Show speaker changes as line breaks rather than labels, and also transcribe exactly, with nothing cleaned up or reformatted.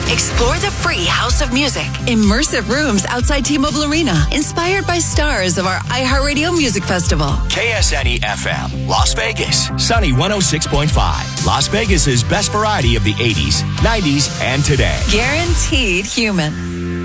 Explore the free House of Music. Immersive rooms outside T-Mobile Arena, inspired by stars of our iHeartRadio Music Festival.
K S N E F M, Las Vegas, Sunny one oh six point five. Las Vegas's best variety of the eighties, nineties, and today.
Guaranteed human.